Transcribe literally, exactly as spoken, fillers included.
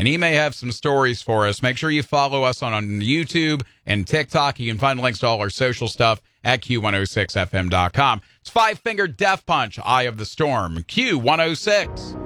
and he may have some stories for us. Make sure you follow us on, on YouTube and TikTok. You can find links to all our social stuff at Q one oh six F M dot com. It's Five Finger Death Punch, Eye of the Storm, Q one oh six.